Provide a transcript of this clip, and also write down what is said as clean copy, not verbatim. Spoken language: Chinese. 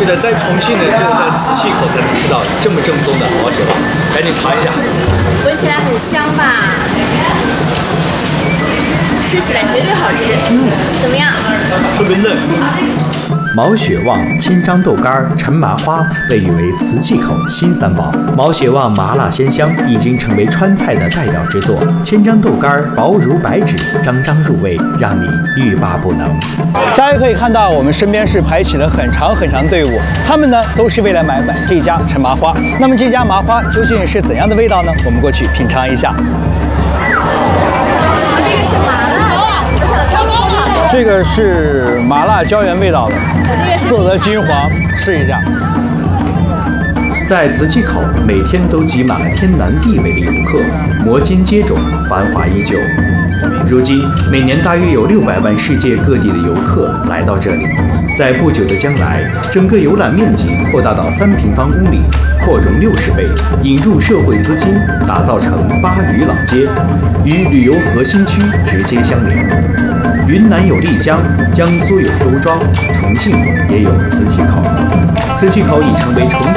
得在重庆呢，只有在磁器口才能吃到这么正宗的毛血旺，赶紧尝一下。 闻起来很香吧？吃起来绝对好吃。怎么样？ 特别嫩。 毛血旺、千张豆干、陈麻花被誉为瓷器口新三宝。毛血旺麻辣鲜香，已经成为川菜的代表之作。千张豆干薄如白纸，张张入味，让你欲罢不能。大家可以看到，我们身边是排起了很长很长队伍，他们呢都是为了买这家陈麻花。那么这家麻花究竟是怎样的味道呢？我们过去品尝一下。这个是麻辣椒盐味道的，色泽金黄，试一下。在瓷器口，每天都挤满了天南地北的游客，摩肩接踵，繁华依旧。如今，每年大约有600万世界各地的游客来到这里。在不久的将来，整个游览面积扩大到3平方公里，扩容60倍，引入社会资金，打造成巴渝老街，与旅游核心区直接相连。云南有丽江，江苏有周庄，重庆也有磁器口。磁器口已成为重庆